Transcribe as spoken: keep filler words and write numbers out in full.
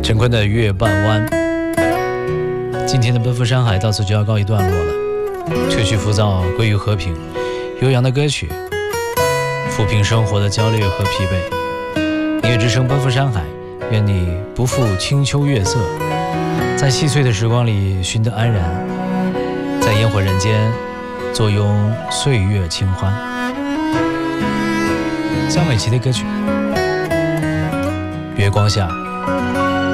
陈坤的《月半弯》。今天的奔赴山海到此就要告一段落了，褪去浮躁，归于和平。悠扬的歌曲，抚平生活的焦虑和疲惫。音乐之声奔赴山海，愿你不负清秋月色，在细碎的时光里寻得安然，在烟火人间坐拥岁月清欢。江美琪的歌曲《月光下》。